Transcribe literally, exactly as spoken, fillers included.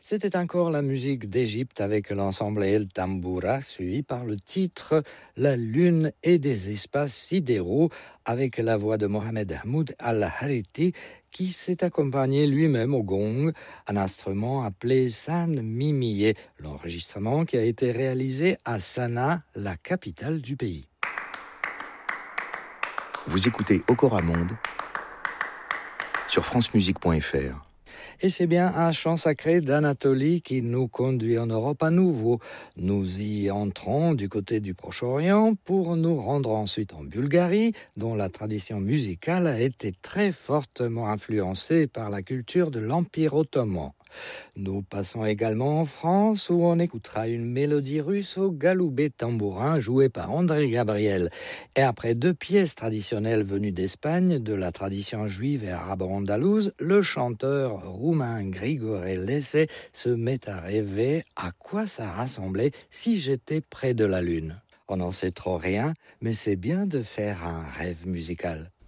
C'était encore la musique d'Égypte avec l'ensemble El Tamboura, suivi par le titre La Lune et des espaces sidéraux avec la voix de Mohamed Ahmoud Al-Hariti qui s'est accompagné lui-même au gong, un instrument appelé San Mimiye, l'enregistrement qui a été réalisé à Sanaa, la capitale du pays. Vous écoutez Okora Monde sur francemusique point f r. Et c'est bien un chant sacré d'Anatolie qui nous conduit en Europe à nouveau. Nous y entrons du côté du Proche-Orient pour nous rendre ensuite en Bulgarie, dont la tradition musicale a été très fortement influencée par la culture de l'Empire ottoman. Nous passons également en France où on écoutera une mélodie russe au galoubet tambourin jouée par André Gabriel. Et après deux pièces traditionnelles venues d'Espagne, de la tradition juive et arabo-andalouse, le chanteur roumain Grigore Lese se met à rêver à quoi ça rassemblait si j'étais près de la lune. On n'en sait trop rien, mais c'est bien de faire un rêve musical.